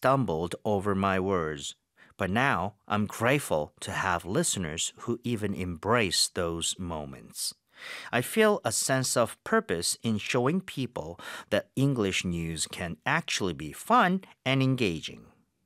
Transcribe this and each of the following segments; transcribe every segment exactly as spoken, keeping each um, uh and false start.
stumbled over my words. But now I'm grateful to have listeners who even embrace those moments. I feel a sense of purpose in showing people that English news can actually be fun and engaging.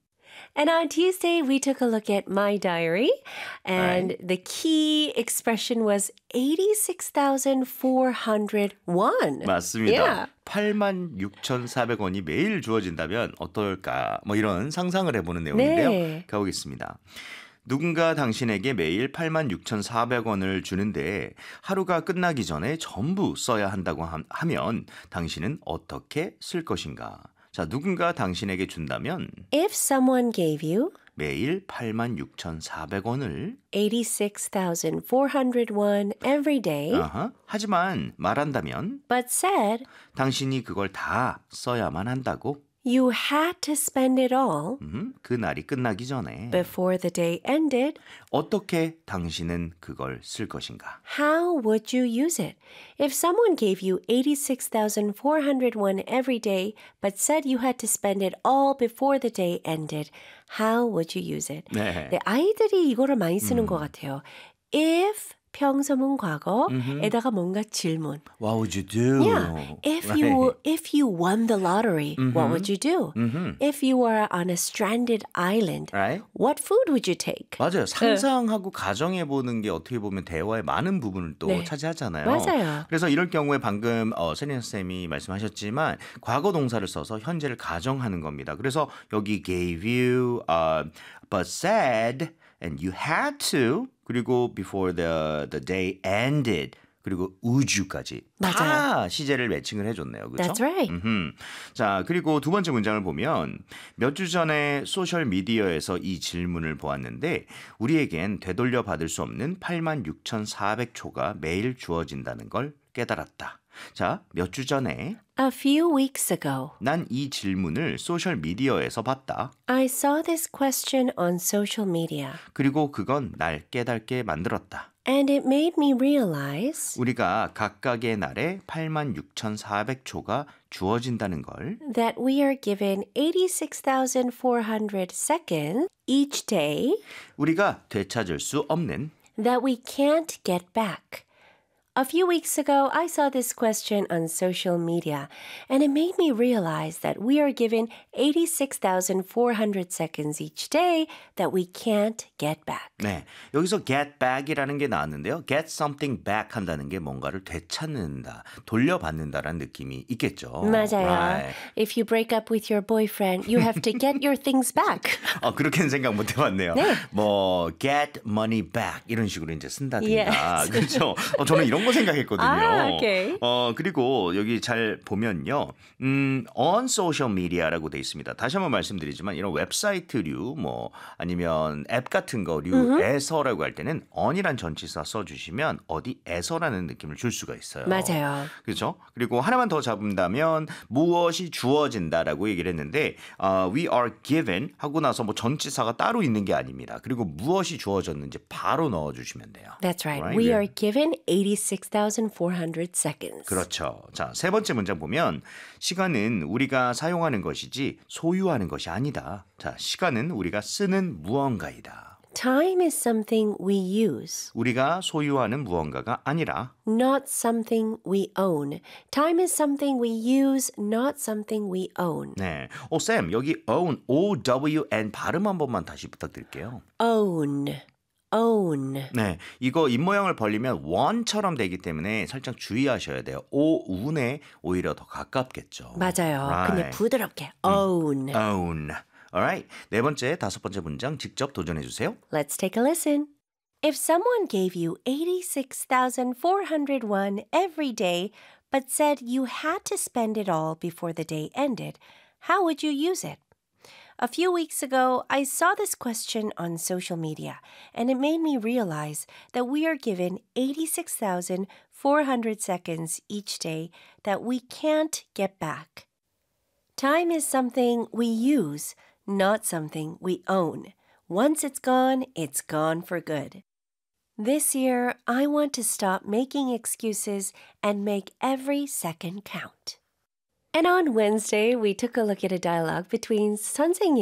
And on Tuesday, we took a look at my diary, and Right. the key expression was eighty-six thousand four hundred won. 맞습니다. Yeah. 팔만 육천사백 원이 매일 주어진다면 어떨까? 뭐 이런 상상을 해보는 내용인데요. 네. 가보겠습니다. 누군가 당신에게 매일 팔만 육천사백 원을 주는데 하루가 끝나기 전에 전부 써야 한다고 함- 하면 당신은 어떻게 쓸 것인가? 자, 누군가 당신에게 준다면 If someone gave you 매일 팔만 육천사백 원을 eighty-six thousand four hundred won every day, 어허, 하지만 말한다면 but said 당신이 그걸 다 써야만 한다고 you had to spend it all 음, 그 날이 끝나기 전에 before the day ended, 어떻게 당신은 그걸 쓸 것인가? how would you use it? If someone gave you eighty-six thousand four hundred won every day, but said you had to spend it all before the day ended, how would you use it? 네. 네, 아이들이 이거를 많이 쓰는 것 같아요. If 평서문 과거에다가 뭔가 질문. What would you do? Yeah. If Right. you if you won the lottery, what would you do? Mhm. If you were on a stranded island, Right? what food would you take? 맞아요. 상상하고 가정해 보는 게 어떻게 보면 대화의 많은 부분을 또 네. 차지하잖아요. 맞아요. 그래서 이럴 경우에 방금 어, 세리나 쌤이 말씀하셨지만 과거 동사를 써서 현재를 가정하는 겁니다. 그래서 여기 gave you, uh, but said, and you had to, 그리고 before the the day ended, 그리고 would you까지 다 맞아요. 시제를 매칭을 해줬네요. 그렇죠? That's right. 음흠. 자, 그리고 두 번째 문장을 보면 몇 주 전에 소셜 미디어에서 이 질문을 보았는데 우리에겐 되돌려 받을 수 없는 팔만 육천사백 초가 매일 주어진다는 걸 깨달았다. 자, 몇 주 전에 A few weeks ago, 난 이 질문을 소셜 미디어에서 봤다. I saw this question on social media, 그리고 그건 날 깨닫게 만들었다. and it made me realize 우리가 각각의 날에 팔만 육천사백 초가 주어진다는 걸 that we are given eighty-six thousand four hundred seconds each day 우리가 되찾을 수 없는 that we can't get back. A few weeks ago, I saw this question on social media, and it made me realize that we are given eighty-six thousand four hundred seconds each day that we can't get back. 네, 여기서 get back이라는 게 나왔는데요. get something back 한다는 게 뭔가를 되찾는다, 돌려받는다라는 느낌이 있겠죠. 맞아요. Right. If you break up with your boyfriend, you have to get your things back. 어, 그렇게는 생각 못 해봤네요. 네. 뭐 get money back 이런 식으로 이제 쓴다든가. Yes. 그렇죠. 어, 저는 이런 거 생각했거든요. 아, 오케이. 어, 그리고 여기 잘 보면요. 음, on social media라고 돼 있습니다. 다시 한번 말씀드리지만 이런 웹사이트류 뭐 아니면 앱 같은 거류에서라고 할 때는 on이란 전치사 써주시면 어디에서라는 느낌을 줄 수가 있어요. 맞아요. 그렇죠? 그리고 하나만 더 잡는다면 무엇이 주어진다라고 얘기를 했는데 어, we are given 하고 나서 뭐 전치사가 따로 있는 게 아닙니다. 그리고 무엇이 주어졌는지 바로 넣어주시면 돼요. That's right. Right? We 예. are given eighty-six thousand four hundred seconds. 그렇죠. 자, 세 번째 문장 보면 시간은 우리가 사용하는 것이지 소유하는 것이 아니다. 자, 시간은 우리가 쓰는 무언가이다. Time is something we use, 우리가 소유하는 무언가가 아니라 not something we own. Time is something we use, not something we own. 네. 오, 쌤, 여기 own, O W N 발음 한 번만 다시 부탁드릴게요. Own. Own. 네, 이거 입모양을 벌리면 원처럼 되기 때문에 살짝 주의하셔야 돼요. 오운에 오히려 더 가깝겠죠. 맞아요. Right. 근데 부드럽게 own. own. Alright. 네 번째, 다섯 번째 문장 직접 도전해 주세요. Let's take a listen. If someone gave you eighty-six thousand four hundred won every day, but said you had to spend it all before the day ended, how would you use it? A few weeks ago, I saw this question on social media, and it made me realize that we are given eighty-six thousand four hundred seconds each day that we can't get back. Time is something we use, not something we own. Once it's gone, it's gone for good. This year, I want to stop making excuses and make every second count. And on Wednesday, we took a look at a dialogue between 선생님